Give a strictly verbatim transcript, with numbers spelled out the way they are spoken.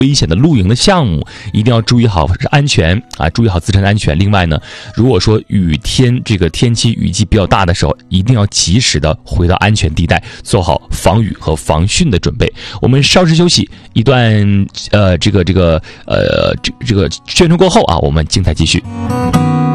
危险的露营的项目，一定要注意好安全啊，注意好自身的安全。另外呢，如果说雨天这个天气雨季比较大的时候，一定要及时的回到安全地带，做好防雨和防汛的准备。我们稍事休息，一段呃这个这个呃这这个宣传过后啊，我们精彩继续。